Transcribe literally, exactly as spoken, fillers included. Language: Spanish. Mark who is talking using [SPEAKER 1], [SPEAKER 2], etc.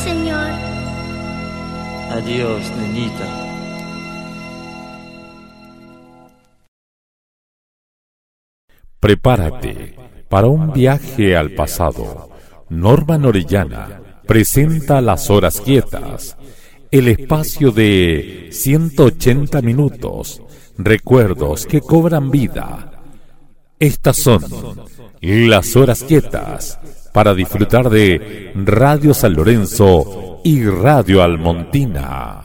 [SPEAKER 1] señor.
[SPEAKER 2] Adiós, niñita.
[SPEAKER 3] Prepárate para un viaje al pasado. Norman Orellana presenta Las Horas Quietas, el espacio de ciento ochenta minutos, recuerdos que cobran vida. Estas son Las Horas Quietas, para disfrutar de Radio San Lorenzo y Radio Almontina.